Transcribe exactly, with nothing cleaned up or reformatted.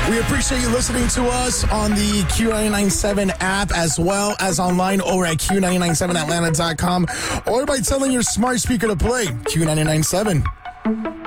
We appreciate you listening to us on the Q ninety-nine point seven app, as well as online over at Q nine nine seven atlanta dot com, or by telling your smart speaker to play Q ninety-nine point seven.